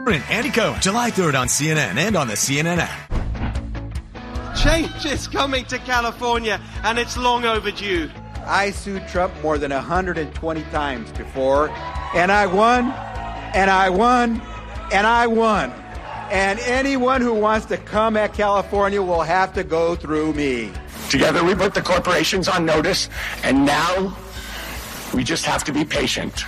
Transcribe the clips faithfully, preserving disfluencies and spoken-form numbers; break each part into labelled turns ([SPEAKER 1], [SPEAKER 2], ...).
[SPEAKER 1] and Andy Cohen, July third on C N N and on the C N N app.
[SPEAKER 2] Change is coming to California, and it's long overdue.
[SPEAKER 3] I sued Trump more than one hundred twenty times before, and I won, and I won, and I won. And anyone who wants to come at California will have to go through me.
[SPEAKER 4] Together we put the corporations on notice, and now we just have to be patient.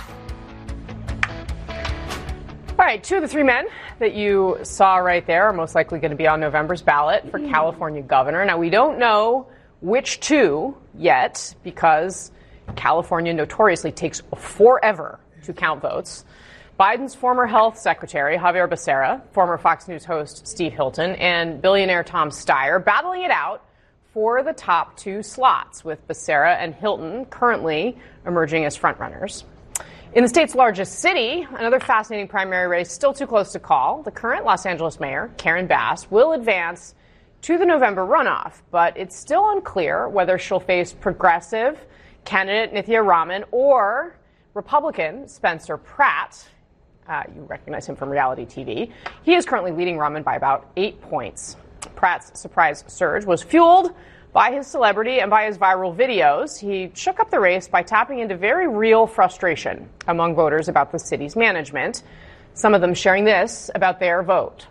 [SPEAKER 5] All right, two of the three men that you saw right there are most likely going to be on November's ballot for California governor. Now, we don't know which two yet because California notoriously takes forever to count votes. Biden's former health secretary, Xavier Becerra, former Fox News host Steve Hilton, and billionaire Tom Steyer battling it out for the top two slots, with Becerra and Hilton currently emerging as frontrunners. In the state's largest city, another fascinating primary race still too close to call. The current Los Angeles mayor, Karen Bass, will advance to the November runoff, but it's still unclear whether she'll face progressive candidate Nithya Raman or Republican Spencer Pratt. Uh, you recognize him from reality T V. He is currently leading Raman by about eight points. Pratt's surprise surge was fueled by his celebrity and by his viral videos. He shook up the race by tapping into very real frustration among voters about the city's management, some of them sharing this about their vote.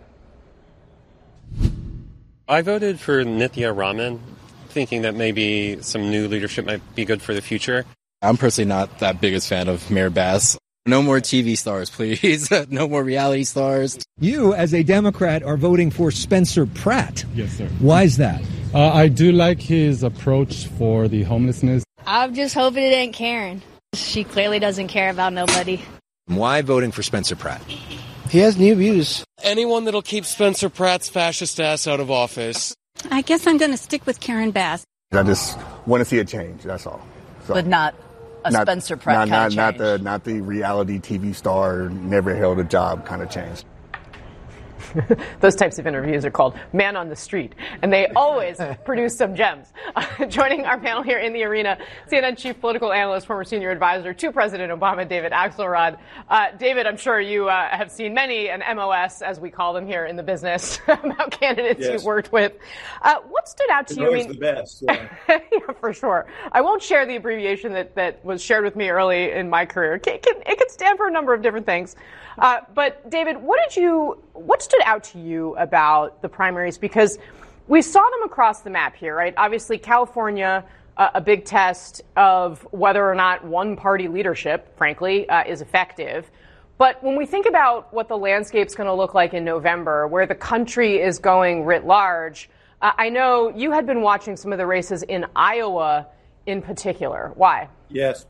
[SPEAKER 6] I voted for Nithya Raman, thinking that maybe some new leadership might be good for the future.
[SPEAKER 7] I'm personally not that biggest fan of Mayor Bass. No more T V stars, please. No more reality stars.
[SPEAKER 8] You, as a Democrat, are voting for Spencer Pratt.
[SPEAKER 9] Yes, sir.
[SPEAKER 8] Why is that?
[SPEAKER 9] Uh, I do like his approach for the homelessness.
[SPEAKER 10] I'm just hoping it ain't Karen. She clearly doesn't care about nobody.
[SPEAKER 11] Why voting for Spencer Pratt?
[SPEAKER 12] He has new views.
[SPEAKER 13] Anyone that'll keep Spencer Pratt's fascist ass out of office.
[SPEAKER 14] I guess I'm going to stick with Karen Bass.
[SPEAKER 15] I just want to see a change, that's all. So,
[SPEAKER 16] but not a
[SPEAKER 15] not,
[SPEAKER 16] Spencer Pratt
[SPEAKER 15] not,
[SPEAKER 16] kind
[SPEAKER 15] not,
[SPEAKER 16] of
[SPEAKER 15] not
[SPEAKER 16] change.
[SPEAKER 15] the Not the reality T V star, never held a job kind of change.
[SPEAKER 5] Those types of interviews are called Man on the Street, and they always produce some gems. Uh, joining our panel here in the arena, C N N chief political analyst, former senior advisor to President Obama, David Axelrod. Uh, David, I'm sure you uh, have seen many an M O S, as we call them here in the business, about candidates
[SPEAKER 17] yes.
[SPEAKER 5] you've worked with. Uh, what stood out to
[SPEAKER 17] it's
[SPEAKER 5] you?
[SPEAKER 17] Always
[SPEAKER 5] I mean,
[SPEAKER 17] the best. Yeah.
[SPEAKER 5] yeah, for sure. I won't share the abbreviation that, that was shared with me early in my career. It can, it can, it can stand for a number of different things. Uh, but David, what did you, what stood out to you about the primaries? Because we saw them across the map here, right? Obviously, California, uh, a big test of whether or not one-party leadership, frankly, uh, is effective. But when we think about what the landscape's going to look like in November, where the country is going writ large, uh, I know you had been watching some of the races in Iowa in particular. Why?
[SPEAKER 17] Yes.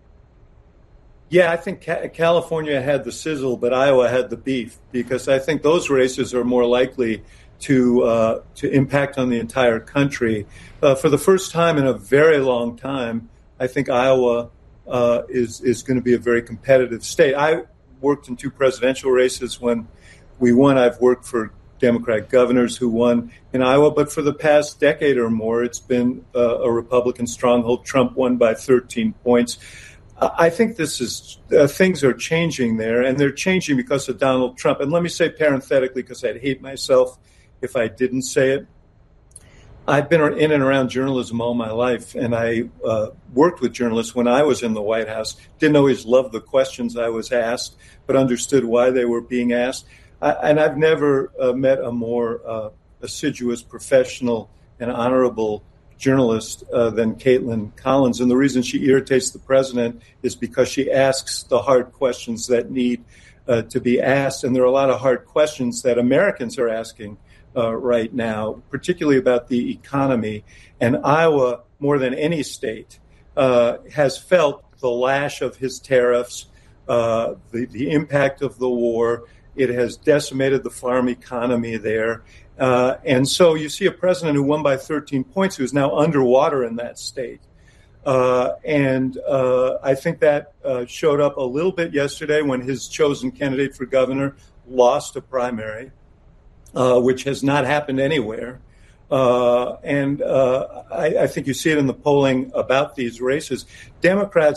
[SPEAKER 17] Yeah, I think ca- California had the sizzle, but Iowa had the beef, because I think those races are more likely to uh, to impact on the entire country. Uh, for the first time in a very long time, I think Iowa uh, is is going to be a very competitive state. I worked in two presidential races when we won. I've worked for Democratic governors who won in Iowa, but for the past decade or more, it's been uh, a Republican stronghold. Trump won by thirteen points. I think this is uh, things are changing there, and they're changing because of Donald Trump. And let me say parenthetically, because I'd hate myself if I didn't say it, I've been in and around journalism all my life, and I uh, worked with journalists when I was in the White House. Didn't always love the questions I was asked, but understood why they were being asked. I, and I've never uh, met a more uh, assiduous, professional, and honorable journalist uh, than Caitlin Collins. And the reason she irritates the president is because she asks the hard questions that need uh, to be asked. And there are a lot of hard questions that Americans are asking uh, right now, particularly about the economy. And Iowa, more than any state, uh, has felt the lash of his tariffs, uh, the, the impact of the war. It has decimated the farm economy there. Uh, and so you see a president who won by thirteen points who is now underwater in that state. Uh, and uh, I think that uh, showed up a little bit yesterday when his chosen candidate for governor lost a primary, uh, which has not happened anywhere. Uh, and uh, I, I think you see it in the polling about these races. Democrats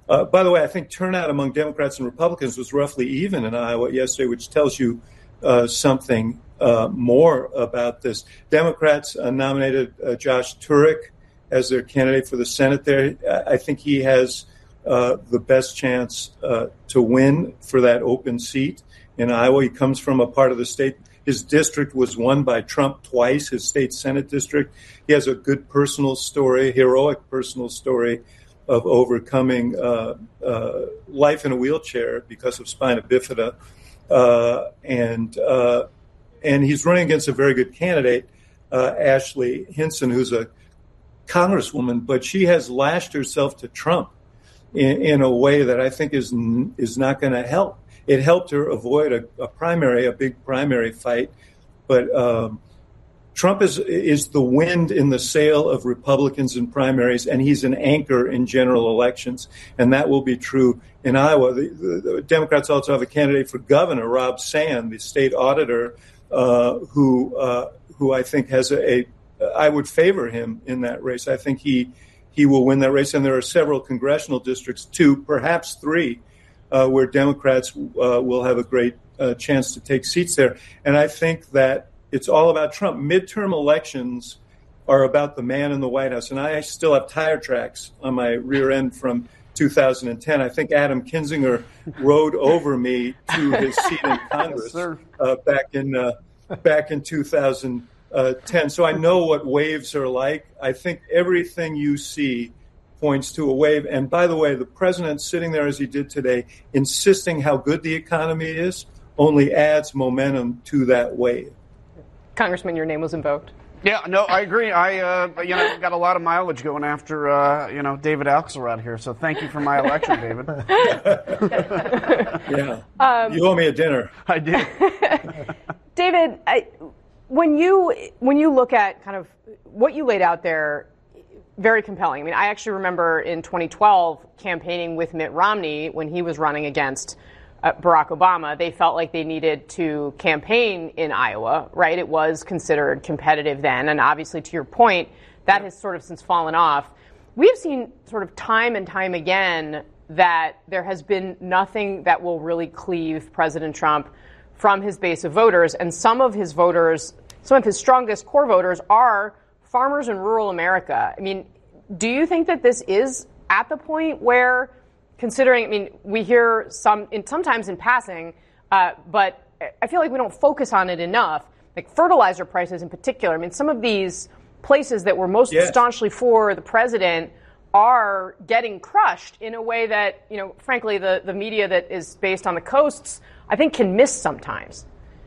[SPEAKER 17] Uh, by the way, I think turnout among Democrats and Republicans was roughly even in Iowa yesterday, which tells you uh, something uh, more about this. Democrats uh, nominated uh, Josh Turek as their candidate for the Senate there. I think he has uh, the best chance uh, to win for that open seat in Iowa. He comes from a part of the state. His district was won by Trump twice, his state Senate district. He has a good personal story, heroic personal story of overcoming uh, uh, life in a wheelchair because of spina bifida. Uh, and uh, and he's running against a very good candidate, uh, Ashley Hinson, who's a congresswoman, but she has lashed herself to Trump in, in a way that I think is is not going to help. It helped her avoid a, a primary, a big primary fight, but um, Trump is is the wind in the sail of Republicans in primaries, and he's an anchor in general elections, and that will be true in Iowa. The, the, the Democrats also have a candidate for governor, Rob Sand, the state auditor, uh, who uh, who I think has a, a I would favor him in that race. I think he he will win that race, and there are several congressional districts, two, perhaps three, uh, where Democrats uh, will have a great uh, chance to take seats there. And I think that it's all about Trump. Midterm elections are about the man in the White House, and I still have tire tracks on my rear end from two thousand ten. I think Adam Kinzinger rode over me to his seat in Congress yes, uh, back in uh, back in two thousand ten. So I know what waves are like. I think everything you see points to a wave. And by the way, the president sitting there as he did today, insisting how good the economy is, only adds momentum to that wave.
[SPEAKER 5] Congressman, your name was invoked.
[SPEAKER 16] Yeah, no, I agree. I, uh, you know, got a lot of mileage going after, uh, you know, David Axelrod here. So thank you for my election, David.
[SPEAKER 17] yeah, um, you owe me a dinner.
[SPEAKER 16] I did.
[SPEAKER 5] David, I, when you when you look at kind of what you laid out there, very compelling. I mean, I actually remember in twenty twelve campaigning with Mitt Romney when he was running against Uh, Barack Obama. They felt like they needed to campaign in Iowa, right? It was considered competitive then. And obviously, to your point, that has sort of since fallen off. We've seen sort of time and time again that there has been nothing that will really cleave President Trump from his base of voters. And some of his voters, some of his strongest core voters are farmers in rural America. I mean, do you think that this is at the point where, considering, I mean, we hear some, in, sometimes in passing, uh, but I feel like we don't focus on it enough, like fertilizer prices in particular. I mean, some of these places that were most yes. staunchly for the president are getting crushed in a way that, you know, frankly, the, the media that is based on the coasts, I think, can miss sometimes.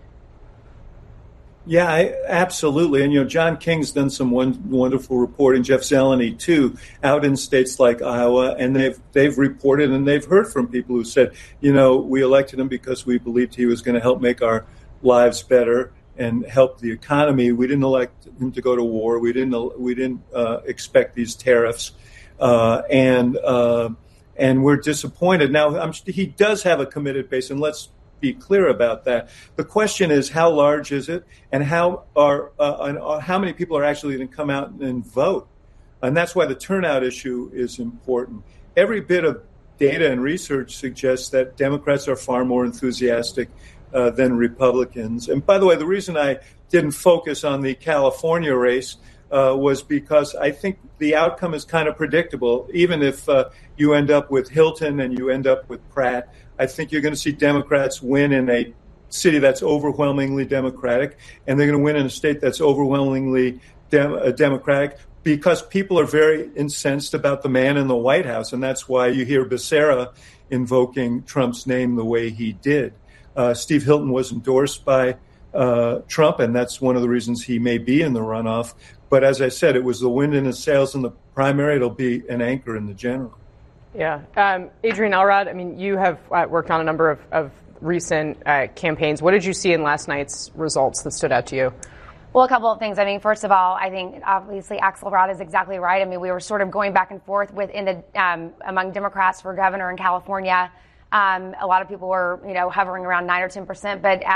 [SPEAKER 17] Yeah, I, absolutely. And, you know, John King's done some one, wonderful reporting, Jeff Zeleny, too, out in states like Iowa. And they've they've reported and they've heard from people who said, you know, we elected him because we believed he was going to help make our lives better and help the economy. We didn't elect him to go to war. We didn't we didn't uh, expect these tariffs. Uh, and uh, and we're disappointed. Now, I'm, he does have a committed base, and let's be clear about that. The question is, how large is it, and how are uh, and uh, how many people are actually going to come out and vote? And that's why the turnout issue is important. Every bit of data and research suggests that Democrats are far more enthusiastic uh, than Republicans. And by the way, the reason I didn't focus on the California race uh, was because I think the outcome is kind of predictable. Even if uh, you end up with Hilton and you end up with Pratt, I think you're going to see Democrats win in a city that's overwhelmingly Democratic, and they're going to win in a state that's overwhelmingly dem- uh, Democratic because people are very incensed about the man in the White House, and that's why you hear Becerra invoking Trump's name the way he did. Uh, Steve Hilton was endorsed by uh, Trump, and that's one of the reasons he may be in the runoff. But as I said, it was the wind in his sails in the primary. It'll be an anchor in the general.
[SPEAKER 5] Yeah. Um, Adrienne Elrod, I mean, you have uh, worked on a number of, of recent uh, campaigns. What did you see in last night's results that stood out to you?
[SPEAKER 18] Well, a couple of things. I mean, first of all, I think obviously Axelrod is exactly right. I mean, we were sort of going back and forth within the um, among Democrats for governor in California. Um, a lot of people were, you know, hovering around nine or ten percent. But as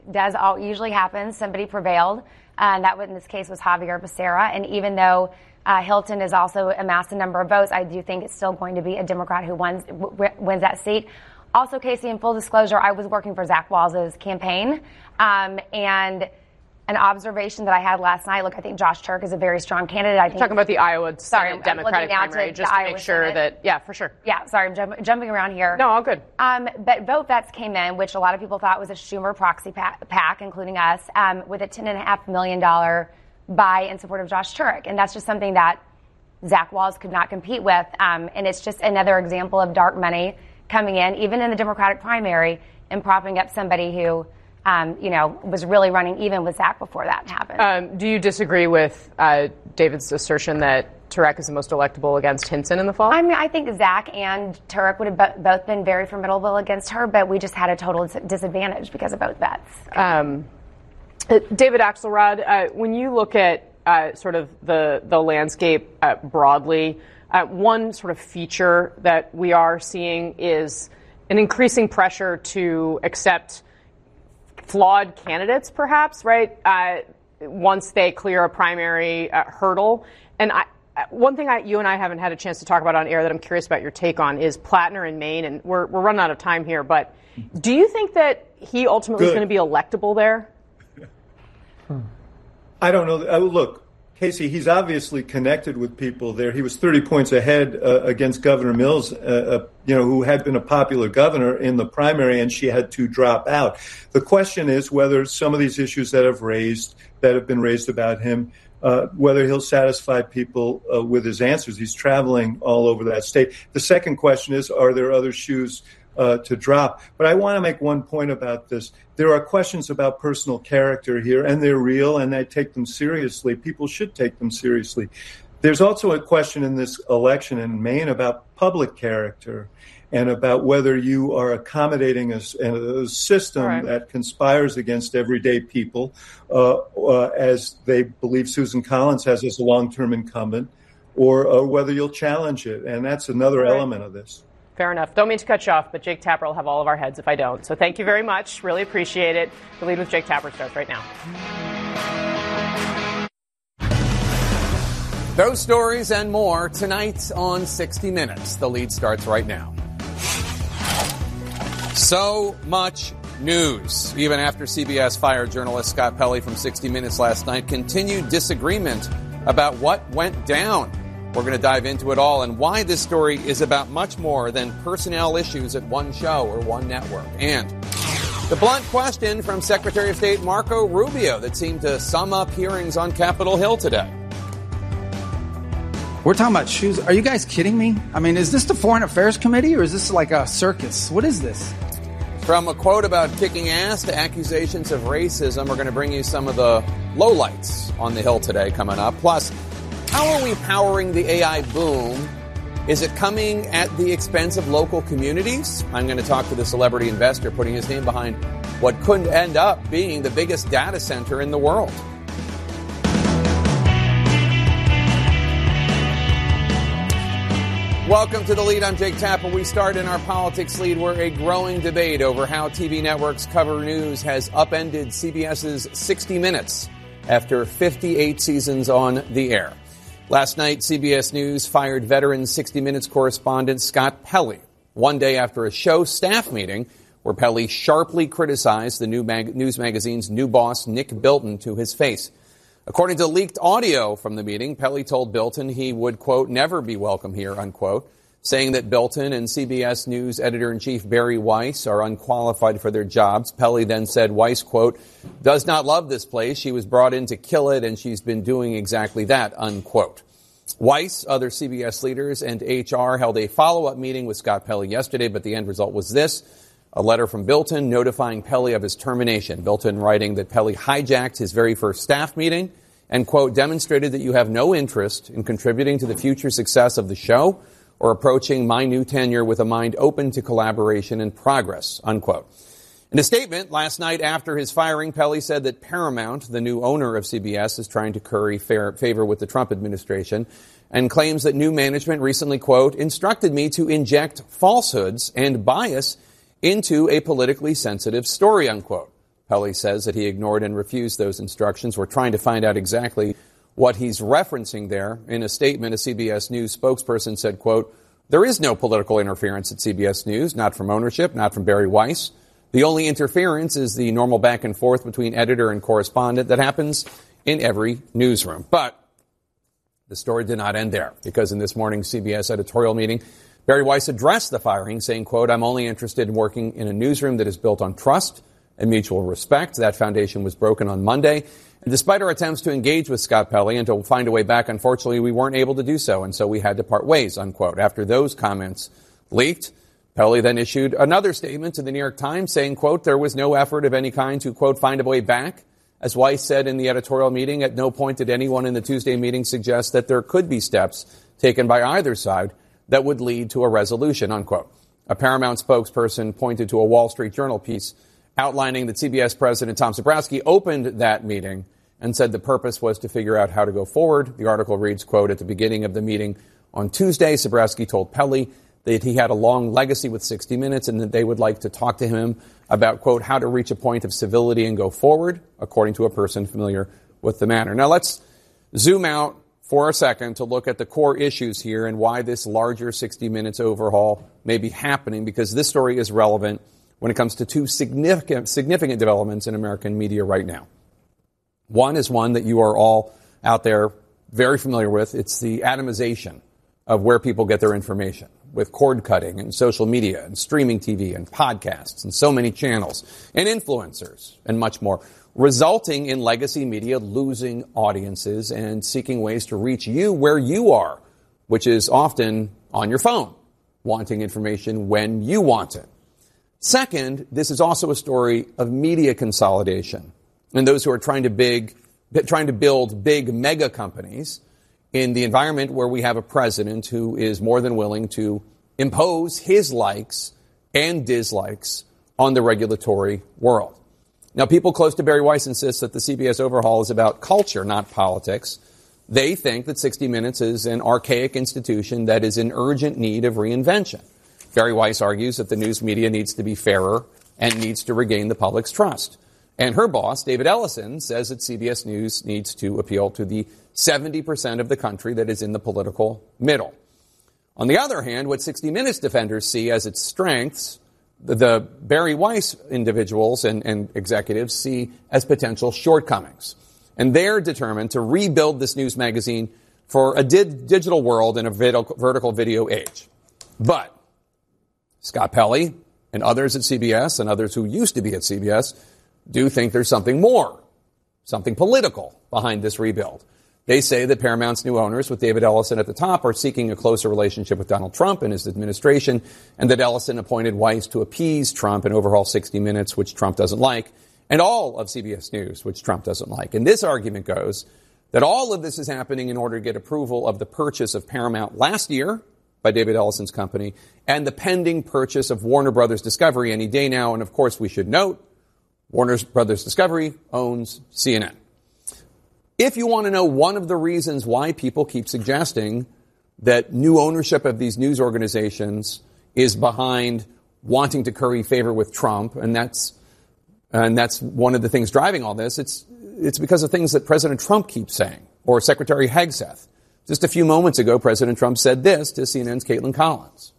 [SPEAKER 18] does all usually happen. Somebody prevailed, and that in this case was Javier Becerra. And even though uh, Hilton has also amassed a number of votes, I do think it's still going to be a Democrat who wins, w- wins that seat. Also, Casey, in full disclosure, I was working for Zach Walz's campaign, um, and an observation that I had last night. Look, I think Josh Turk is a very strong candidate. I think
[SPEAKER 5] talking about the Iowa
[SPEAKER 18] sorry,
[SPEAKER 5] Senate Democratic primary, just to
[SPEAKER 18] Iowa
[SPEAKER 5] make sure
[SPEAKER 18] Senate.
[SPEAKER 5] that, yeah, for sure.
[SPEAKER 18] Yeah, sorry, I'm jump, jumping around here.
[SPEAKER 5] No, all good.
[SPEAKER 18] Um, but VoteVets came in, which a lot of people thought was a Schumer proxy pack, including us, um, with a ten point five million dollars buy in support of Josh Turk. And that's just something that Zach Walz could not compete with. Um, and it's just another example of dark money coming in, even in the Democratic primary, and propping up somebody who Um, you know, was really running even with Zach before that happened.
[SPEAKER 5] Um, do you disagree with uh, David's assertion that Turek is the most electable against Hinson in the fall?
[SPEAKER 18] I mean, I think Zach and Turek would have bo- both been very formidable against her, but we just had a total dis- disadvantage because of both bets.
[SPEAKER 5] Um, uh, David Axelrod, uh, when you look at uh, sort of the, the landscape uh, broadly, uh, one sort of feature that we are seeing is an increasing pressure to accept flawed candidates, perhaps, right? Uh, once they clear a primary uh, hurdle. And I, one thing I, you and I haven't had a chance to talk about on air that I'm curious about your take on is Plattner in Maine. And we're, we're running out of time here, but do you think that he ultimately Good. is going to be electable there?
[SPEAKER 17] I don't know. Uh, look, Casey, he's obviously connected with people there. He was thirty points ahead uh, against Governor Mills, uh, uh, you know, who had been a popular governor in the primary, and she had to drop out. The question is whether some of these issues that have raised, that have been raised about him, uh, whether he'll satisfy people uh, with his answers. He's traveling all over that state. The second question is, are there other shoes uh, to drop? But I want to make one point about this. There are questions about personal character here, and they're real, and I take them seriously. People should take them seriously. There's also a question in this election in Maine about public character and about whether you are accommodating a, a system right. that conspires against everyday people, uh, uh, as they believe Susan Collins has as a long-term incumbent, or, or whether you'll challenge it. And that's another right. element of this.
[SPEAKER 5] Fair enough. Don't mean to cut you off, but Jake Tapper will have all of our heads if I don't. So thank you very much. Really appreciate it. The Lead with Jake Tapper starts right now.
[SPEAKER 19] Those stories and more tonight on sixty minutes. The Lead starts right now. So much news. Even after C B S fired journalist Scott Pelley from sixty minutes last night, continued disagreement about what went down. We're going to dive into it all and why this story is about much more than personnel issues at one show or one network. And the blunt question from Secretary of State Marco Rubio that seemed to sum up hearings on Capitol Hill today.
[SPEAKER 20] We're talking about shoes. Are you guys kidding me? I mean, is this the Foreign Affairs Committee or is this like a circus? What is this?
[SPEAKER 19] From a quote about kicking ass to accusations of racism, we're going to bring you some of the lowlights on the Hill today coming up. Plus, how are we powering the A I boom? Is it coming at the expense of local communities? I'm going to talk to the celebrity investor putting his name behind what could end up being the biggest data center in the world. Welcome to The Lead. I'm Jake Tapper. We start in our politics lead where a growing debate over how T V networks cover news has upended CBS's sixty minutes after fifty-eight seasons on the air. Last night, C B S News fired veteran sixty minutes correspondent Scott Pelley, one day after a show staff meeting where Pelley sharply criticized the new mag- news magazine's new boss, Nick Bilton, to his face. According to leaked audio from the meeting, Pelley told Bilton he would, quote, never be welcome here, unquote, saying that Bilton and C B S News editor-in-chief Barry Weiss are unqualified for their jobs. Pelley then said Weiss, quote, does not love this place. She was brought in to kill it, and she's been doing exactly that, unquote. Weiss, other C B S leaders, and H R held a follow-up meeting with Scott Pelley yesterday, but the end result was this, a letter from Bilton notifying Pelley of his termination. Bilton writing that Pelley hijacked his very first staff meeting and, quote, demonstrated that you have no interest in contributing to the future success of the show or approaching my new tenure with a mind open to collaboration and progress, unquote. In a statement last night after his firing, Pelley said that Paramount, the new owner of C B S, is trying to curry fair favor with the Trump administration and claims that new management recently, quote, instructed me to inject falsehoods and bias into a politically sensitive story, unquote. Pelley says that he ignored and refused those instructions. We're trying to find out exactly what he's referencing there. In a statement, a C B S News spokesperson said, quote, "There is no political interference at C B S News, not from ownership, not from Bari Weiss. The only interference is the normal back and forth between editor and correspondent that happens in every newsroom." But the story did not end there, because in this morning's C B S editorial meeting, Bari Weiss addressed the firing, saying, quote, "I'm only interested in working in a newsroom that is built on trust and mutual respect. That foundation was broken on Monday. And despite our attempts to engage with Scott Pelley and to find a way back, unfortunately, we weren't able to do so, and so we had to part ways," unquote. After those comments leaked, Pelley then issued another statement to the New York Times saying, quote, "There was no effort of any kind to, quote, find a way back. As Weiss said in the editorial meeting, at no point did anyone in the Tuesday meeting suggest that there could be steps taken by either side that would lead to a resolution," unquote. A Paramount spokesperson pointed to a Wall Street Journal piece outlining that C B S President Tom Zebrowski opened that meeting and said the purpose was to figure out how to go forward. The article reads, quote, "At the beginning of the meeting on Tuesday, Zebrowski told Pelley that he had a long legacy with sixty minutes and that they would like to talk to him about, quote, how to reach a point of civility and go forward," according to a person familiar with the matter. Now let's zoom out for a second to look at the core issues here and why this larger sixty minutes overhaul may be happening, because this story is relevant when it comes to two significant, significant developments in American media right now. One is one that you are all out there very familiar with. It's the atomization of where people get their information, with cord cutting and social media and streaming T V and podcasts and so many channels and influencers and much more, resulting in legacy media losing audiences and seeking ways to reach you where you are, which is often on your phone, wanting information when you want it. Second, this is also a story of media consolidation and those who are trying to big, trying to build big mega companies in the environment where we have a president who is more than willing to impose his likes and dislikes on the regulatory world. Now, people close to Bari Weiss insist that the C B S overhaul is about culture, not politics. They think that sixty minutes is an archaic institution that is in urgent need of reinvention. Bari Weiss argues that the news media needs to be fairer and needs to regain the public's trust. And her boss, David Ellison, says that C B S News needs to appeal to the seventy percent of the country that is in the political middle. On the other hand, what sixty minutes defenders see as its strengths, the, the Bari Weiss individuals and, and executives see as potential shortcomings. And they're determined to rebuild this news magazine for a di- digital world in a vid- vertical video age. But Scott Pelley and others at C B S and others who used to be at C B S do think there's something more, something political behind this rebuild. They say that Paramount's new owners, with David Ellison at the top, are seeking a closer relationship with Donald Trump and his administration, and that Ellison appointed Weiss to appease Trump and overhaul sixty minutes, which Trump doesn't like, and all of C B S News, which Trump doesn't like. And this argument goes that all of this is happening in order to get approval of the purchase of Paramount last year by David Ellison's company and the pending purchase of Warner Brothers Discovery any day now. And of course, we should note, Warner Brothers Discovery owns C N N. If you want to know one of the reasons why people keep suggesting that new ownership of these news organizations is behind wanting to curry favor with Trump, and that's and that's one of the things driving all this, it's it's because of things that President Trump keeps saying, or Secretary Hegseth. Just a few moments ago, President Trump said this to C N N's Caitlin Collins.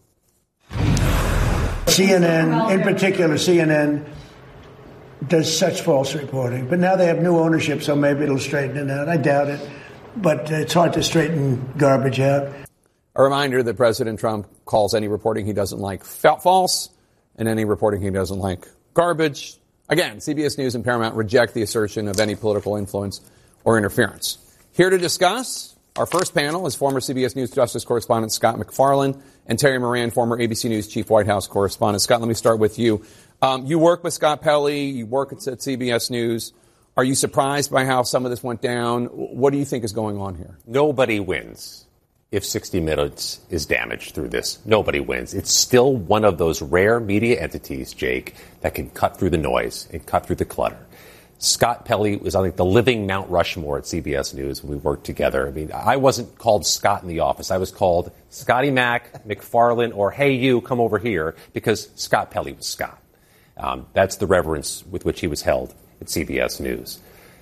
[SPEAKER 21] C N N, in particular C N N, does such false reporting. But now they have new ownership, so maybe it'll straighten it out. I doubt it. But it's hard to straighten garbage out.
[SPEAKER 19] A reminder that President Trump calls any reporting he doesn't like false and any reporting he doesn't like garbage. Again, C B S News and Paramount reject the assertion of any political influence or interference. Here to discuss, our first panel is former C B S News Justice correspondent Scott MacFarlane and Terry Moran, former A B C News chief White House correspondent. Scott, let me start with you. Um, you work with Scott Pelley. You work at C B S News. Are you surprised by how some of this went down? What do you think is going on here?
[SPEAKER 22] Nobody wins if sixty minutes is damaged through this. Nobody wins. It's still one of those rare media entities, Jake, that can cut through the noise and cut through the clutter. Scott Pelley was, I think, the living Mount Rushmore at C B S News when we worked together. I mean, I wasn't called Scott in the office. I was called Scotty Mac, McFarlane, or hey, you, come over here, because Scott Pelley was Scott. Uh, Um, that's the reverence with which he was held at C B S News.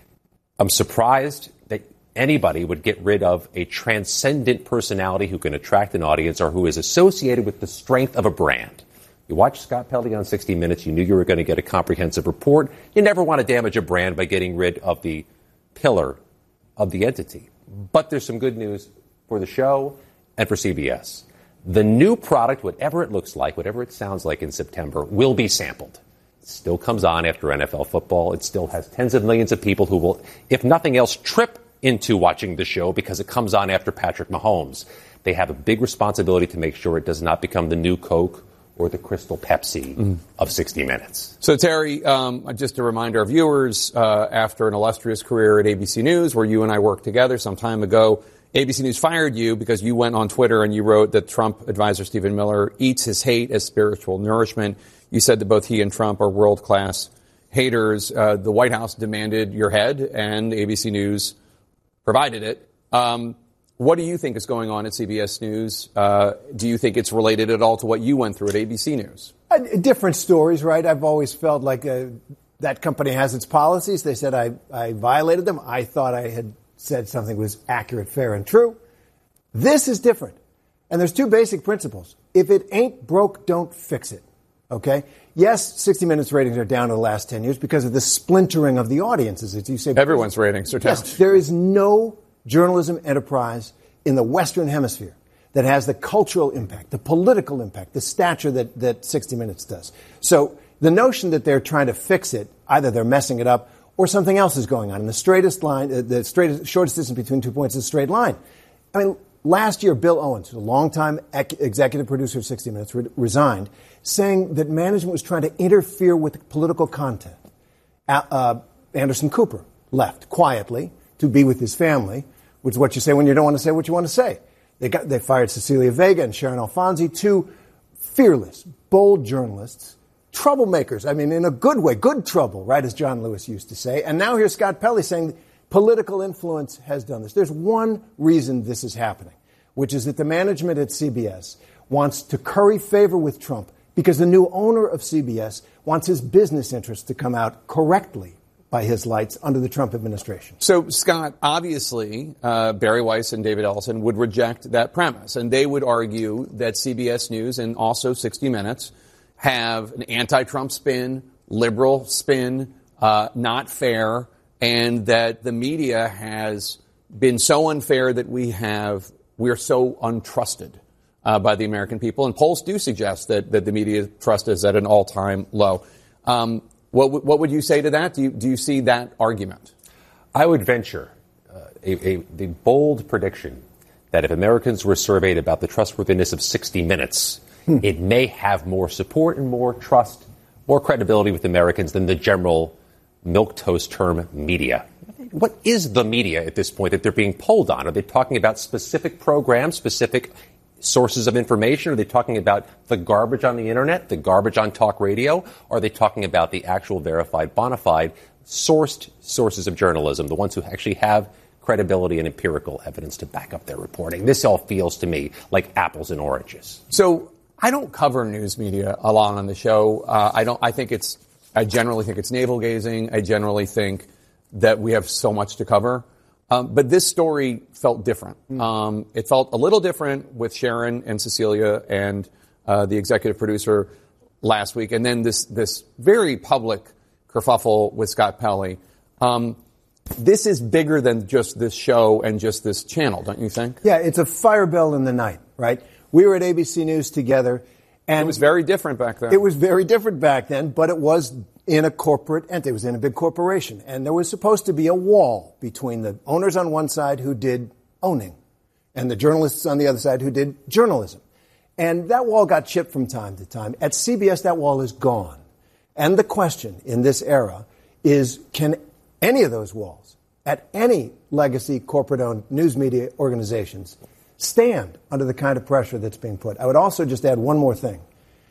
[SPEAKER 22] I'm surprised that anybody would get rid of a transcendent personality who can attract an audience or who is associated with the strength of a brand. You watched Scott Pelley on sixty minutes. You knew you were going to get a comprehensive report. You never want to damage a brand by getting rid of the pillar of the entity. But there's some good news for the show and for C B S. The new product, whatever it looks like, whatever it sounds like in September, will be sampled. It still comes on after N F L football. It still has tens of millions of people who will, if nothing else, trip into watching the show because it comes on after Patrick Mahomes. They have a big responsibility to make sure it does not become the new Coke or the Crystal Pepsi mm. of sixty minutes.
[SPEAKER 19] So, Terry, um, just to remind our viewers, uh, after an illustrious career at A B C News, where you and I worked together some time ago, A B C News fired you because you went on Twitter and you wrote that Trump advisor Stephen Miller eats his hate as spiritual nourishment. You said that both he and Trump are world-class haters. Uh, the White House demanded your head, and A B C News provided it. Um, what do you think is going on at C B S News? Uh, do you think it's related at all to what you went through at A B C News?
[SPEAKER 12] Uh, different stories, right? I've always felt like uh, that company has its policies. They said I, I violated them. I thought I had said something was accurate, fair, and true. This is different. And there's two basic principles. If it ain't broke, don't fix it. Okay? Yes, sixty minutes ratings are down in the last ten years because of the splintering of the audiences, as you say.
[SPEAKER 19] Everyone's ratings are down.
[SPEAKER 12] Yes, there is no journalism enterprise in the Western Hemisphere that has the cultural impact, the political impact, the stature that, that sixty minutes does. So the notion that they're trying to fix it, either they're messing it up or something else is going on. And the straightest line, uh, the straightest, shortest distance between two points is a straight line. I mean, last year, Bill Owens, a longtime ec- executive producer of sixty minutes, re- resigned, saying that management was trying to interfere with political content. Uh, uh, Anderson Cooper left quietly to be with his family, which is what you say when you don't want to say what you want to say. They got they fired Cecilia Vega and Sharon Alfonsi, two fearless, bold journalists, troublemakers. I mean, in a good way, good trouble, right, as John Lewis used to say. And now here's Scott Pelley saying political influence has done this. There's one reason this is happening, which is that the management at C B S wants to curry favor with Trump because the new owner of C B S wants his business interests to come out correctly by his lights under the Trump administration.
[SPEAKER 19] So, Scott, obviously, uh, Barry Weiss and David Ellison would reject that premise, and they would argue that C B S News and also sixty minutes have an anti-Trump spin, liberal spin, uh, not fair, and that the media has been so unfair that we have, we're so untrusted uh, by the American people. And polls do suggest that, that the media trust is at an all-time low. Um, what, w- what would you say to that? Do you, do you see that argument?
[SPEAKER 22] I would venture uh, a, a, the bold prediction that if Americans were surveyed about the trustworthiness of sixty minutes, hmm. it may have more support and more trust, more credibility with Americans than the general milquetoast term media. What is the media at this point that they're being polled on? Are they talking about specific programs, specific sources of information? Are they talking about the garbage on the internet, the garbage on talk radio? Or are they talking about the actual verified, bona fide, sourced sources of journalism, the ones who actually have credibility and empirical evidence to back up their reporting? This all feels to me like apples and oranges.
[SPEAKER 19] So I don't cover news media a lot on the show. Uh, I don't. I think it's. I generally think it's navel gazing. I generally think that we have so much to cover. Um, but this story felt different. Um, it felt a little different with Sharon and Cecilia and uh, the executive producer last week, and then this this very public kerfuffle with Scott Pelley. Um, this is bigger than just this show and just this channel, don't you think?
[SPEAKER 12] Yeah, it's a fire bell in the night, right? We were at A B C News together. And
[SPEAKER 19] it was very different back then.
[SPEAKER 12] It was very different back then, but it was in a corporate entity. It was in a big corporation. And there was supposed to be a wall between the owners on one side who did owning and the journalists on the other side who did journalism. And that wall got chipped from time to time. At C B S, that wall is gone. And the question in this era is, can any of those walls at any legacy corporate-owned news media organizations stand under the kind of pressure that's being put? I would also just add one more thing.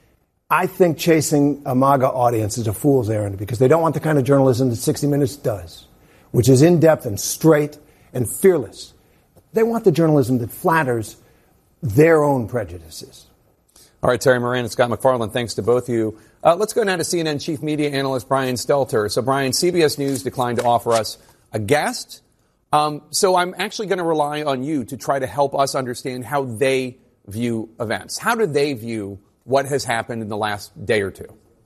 [SPEAKER 12] I think chasing a MAGA audience is a fool's errand because they don't want the kind of journalism that sixty minutes does, which is in-depth and straight and fearless. They want the journalism that flatters their own prejudices.
[SPEAKER 19] All right, Terry Moran and Scott MacFarlane, thanks to both of you. Uh, let's go now to C N N chief media analyst Brian Stelter. So, Brian, C B S News declined to offer us a guest. Um, so I'm actually going to rely on you to try to help us understand how they view events. How do they view what has happened in the last day or two?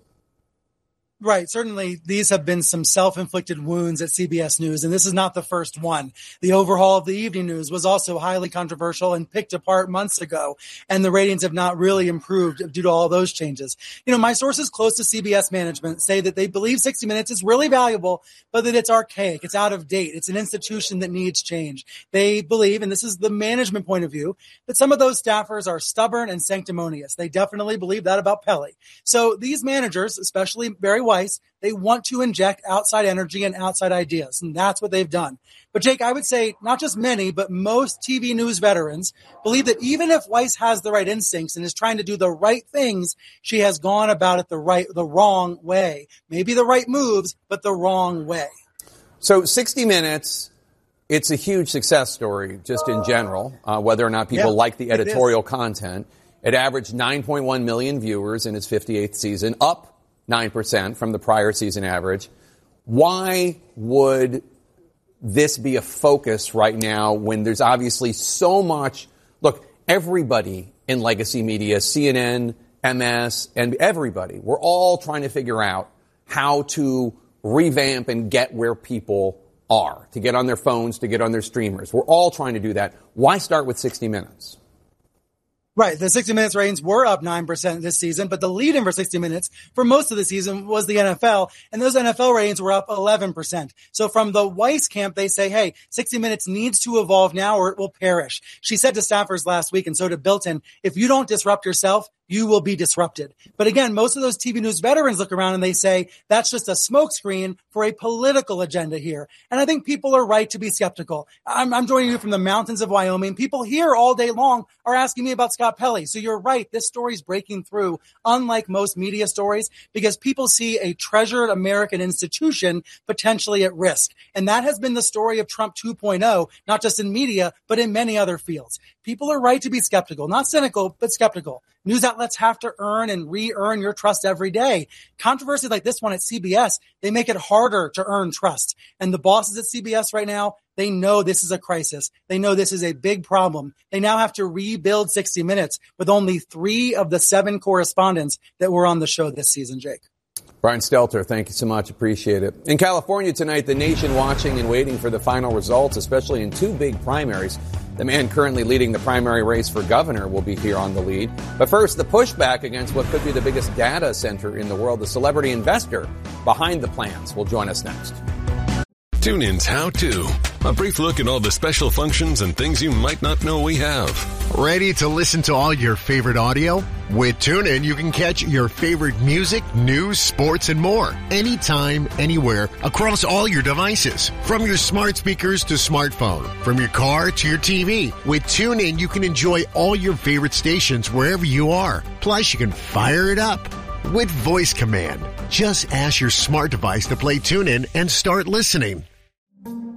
[SPEAKER 1] Right. Certainly, these have been some self-inflicted wounds at C B S News, and this is not the first one. The overhaul of the evening news was also highly controversial and picked apart months ago, and the ratings have not really improved due to all those changes. You know, my sources close to C B S management say that they believe sixty minutes is really valuable, but that it's archaic, it's out of date, it's an institution that needs change. They believe, and this is the management point of view, that some of those staffers are stubborn and sanctimonious. They definitely believe that about Pele. So these managers, especially Barry Weiss, they want to inject outside energy and outside ideas, and that's what they've done. But Jake, I would say not just many, but most T V news veterans believe that even if Weiss has the right instincts and is trying to do the right things, she has gone about it the right, the wrong way. Maybe the right moves, but the wrong way.
[SPEAKER 19] So sixty minutes, it's a huge success story just in general, uh, whether or not people yeah, like the editorial content. It averaged nine point one million viewers in its fifty-eighth season, up nine percent from the prior season average. Why would this be a focus right now when there's obviously so much? Look, everybody in legacy media, C N N, M S, and everybody, we're all trying to figure out how to revamp and get where people are, to get on their phones, to get on their streamers. We're all trying to do that. Why start with sixty minutes?
[SPEAKER 1] Right. The sixty minutes ratings were up nine percent this season, but the lead-in for sixty minutes for most of the season was the N F L, and those N F L ratings were up eleven percent. So from the Weiss camp, they say, hey, sixty minutes needs to evolve now or it will perish. She said to staffers last week, and so did Bilton, if you don't disrupt yourself, you will be disrupted. But again, most of those T V news veterans look around and they say that's just a smokescreen for a political agenda here. And I think people are right to be skeptical. I'm, I'm joining you from the mountains of Wyoming. People here all day long are asking me about Scott Pelley. So you're right. This story is breaking through, unlike most media stories, because people see a treasured American institution potentially at risk. And that has been the story of Trump two point oh, not just in media, but in many other fields. People are right to be skeptical, not cynical, but skeptical. News outlets have to earn and re-earn your trust every day. Controversies like this one at C B S, they make it harder to earn trust. And the bosses at C B S right now, they know this is a crisis. They know this is a big problem. They now have to rebuild sixty minutes with only three of the seven correspondents that were on the show this season, Jake.
[SPEAKER 19] Brian Stelter, thank you so much. Appreciate it. In California tonight, the nation watching and waiting for the final results, especially in two big primaries. The man currently leading the primary race for governor will be here on the lead. But first, the pushback against what could be the biggest data center in the world. The celebrity investor behind the plans will join us next.
[SPEAKER 2] TuneIn's How To. A brief look at all the special functions and things you might not know we have.
[SPEAKER 23] Ready to listen to all your favorite audio? With TuneIn, you can catch your favorite music, news, sports, and more. Anytime, anywhere, across all your devices. From your smart speakers to smartphone. From your car to your T V. With TuneIn, you can enjoy all your favorite stations wherever you are. Plus, you can fire it up with voice command. Just ask your smart device to play TuneIn and start listening.